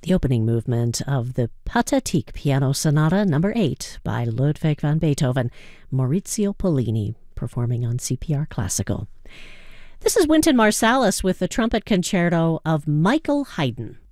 the opening movement of the Pathetique Piano Sonata No. 8 by Ludwig van Beethoven, Maurizio Pollini, performing on CPR Classical. This is Wynton Marsalis with the trumpet concerto of Michael Haydn.